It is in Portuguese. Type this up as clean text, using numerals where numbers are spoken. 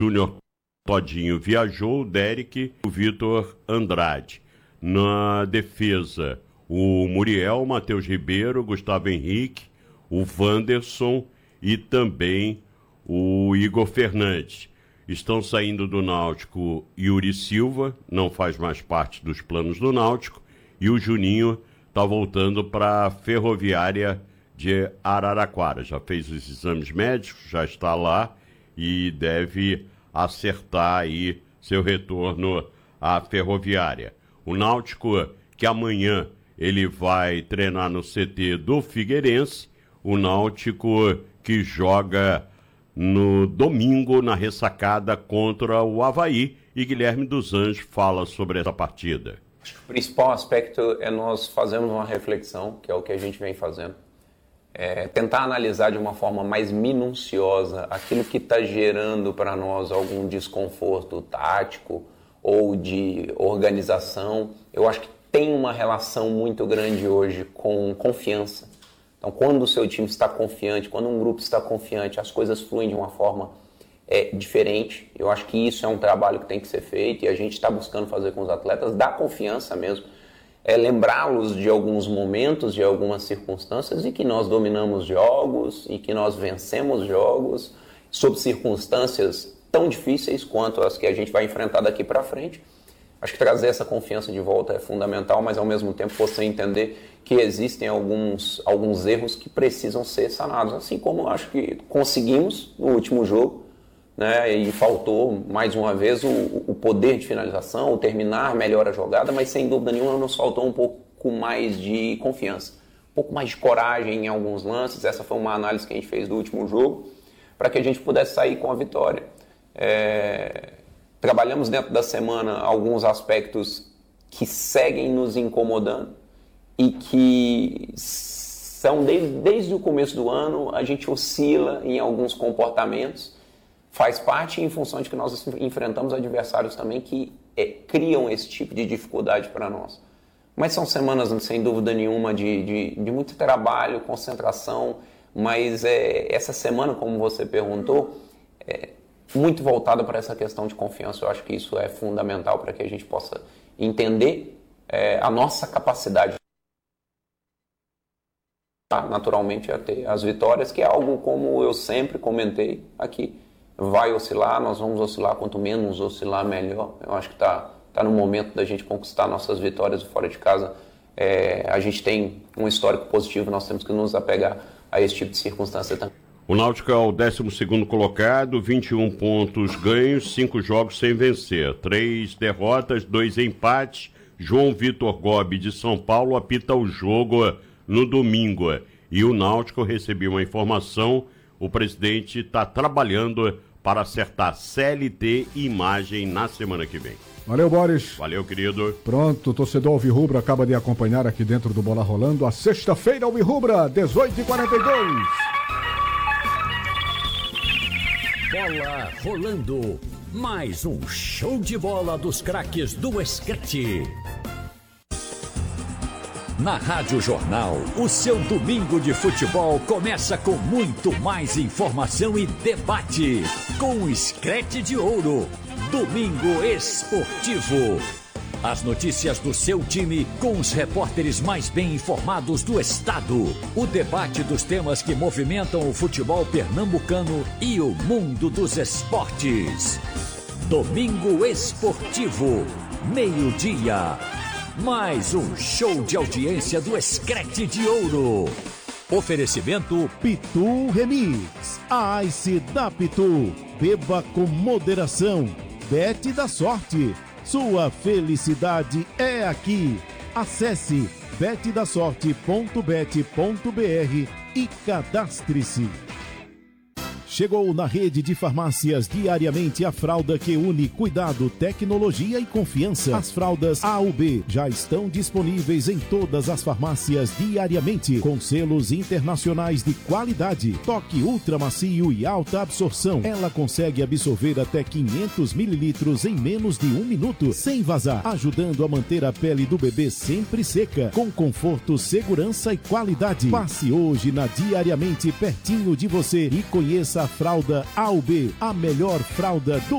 Júnior Todinho viajou, o Derek, o Vitor Andrade. Na defesa, o Muriel, Matheus Ribeiro, Gustavo Henrique, o Wanderson e também o Igor Fernandes. Estão saindo do Náutico Yuri Silva, não faz mais parte dos planos do Náutico, e o Juninho está voltando para a Ferroviária de Araraquara. Já fez os exames médicos, já está lá e deve acertar aí seu retorno à Ferroviária. O Náutico, que amanhã ele vai treinar no CT do Figueirense, o Náutico que joga no domingo na ressacada contra o Avaí, e Guilherme dos Anjos fala sobre essa partida. O principal aspecto é nós fazermos uma reflexão, que é o que a gente vem fazendo. Tentar analisar de uma forma mais minuciosa aquilo que está gerando para nós algum desconforto tático ou de organização. Eu acho que tem uma relação muito grande hoje com confiança. Então, quando o seu time está confiante, quando um grupo está confiante, as coisas fluem de uma forma diferente. Eu acho que isso é um trabalho que tem que ser feito e a gente está buscando fazer com os atletas, dar confiança mesmo. Lembrá-los de alguns momentos, de algumas circunstâncias e que nós dominamos jogos e que nós vencemos jogos sob circunstâncias tão difíceis quanto as que a gente vai enfrentar daqui para frente. Acho que trazer essa confiança de volta é fundamental, mas ao mesmo tempo você entender que existem alguns erros que precisam ser sanados, assim como acho que conseguimos no último jogo, né, e faltou mais uma vez o poder de finalização, o terminar melhor a jogada, mas sem dúvida nenhuma nos faltou um pouco mais de confiança, um pouco mais de coragem em alguns lances. Essa foi uma análise que a gente fez do último jogo, para que a gente pudesse sair com a vitória. Trabalhamos dentro da semana alguns aspectos que seguem nos incomodando e que são desde o começo do ano, a gente oscila em alguns comportamentos. Faz parte em função de que nós enfrentamos adversários também que criam esse tipo de dificuldade para nós. Mas são semanas, sem dúvida nenhuma, de muito trabalho, concentração, mas essa semana, como você perguntou, muito voltada para essa questão de confiança. Eu acho que isso é fundamental para que a gente possa entender a nossa capacidade naturalmente a ter as vitórias, que é algo como eu sempre comentei aqui. Vai oscilar, nós vamos oscilar, quanto menos oscilar, melhor. Eu acho que está no momento da gente conquistar nossas vitórias fora de casa. A gente tem um histórico positivo, nós temos que nos apegar a esse tipo de circunstância também. O Náutico é o 12º colocado, 21 pontos ganhos, 5 jogos sem vencer, 3 derrotas, 2 empates. João Vitor Gobi de São Paulo apita o jogo no domingo. E o Náutico recebeu uma informação, o presidente está trabalhando para acertar CLT e imagem na semana que vem. Valeu, Boris. Valeu, querido. Pronto, o torcedor Alvirrubra acaba de acompanhar aqui dentro do Bola Rolando a sexta-feira Alvirrubra, 18h42. Bola Rolando, mais um show de bola dos craques do Escrete. Na Rádio Jornal, o seu domingo de futebol começa com muito mais informação e debate. Com o Escrete de Ouro, Domingo Esportivo. As notícias do seu time com os repórteres mais bem informados do estado. O debate dos temas que movimentam o futebol pernambucano e o mundo dos esportes. Domingo Esportivo, meio-dia. Mais um show de audiência do Escrete de Ouro. Oferecimento Pitu Remix. A Ice da Pitu. Beba com moderação. Bet da sorte. Sua felicidade é aqui. Acesse betdasorte.bet.br e cadastre-se. Chegou na rede de farmácias diariamente a fralda que une cuidado, tecnologia e confiança. As fraldas A ou B já estão disponíveis em todas as farmácias diariamente, com selos internacionais de qualidade. Toque ultra macio e alta absorção. Ela consegue absorver até 500 mililitros em menos de 1 minuto, sem vazar, ajudando a manter a pele do bebê sempre seca, com conforto, segurança e qualidade. Passe hoje na Diariamente pertinho de você e conheça a fralda A ou B, a melhor fralda do